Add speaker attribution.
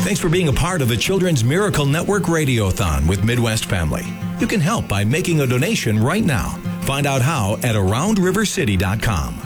Speaker 1: Thanks for being a part of the Children's Miracle Network Radiothon with Midwest Family. You can help by making a donation right now. Find out how at AroundRiverCity.com.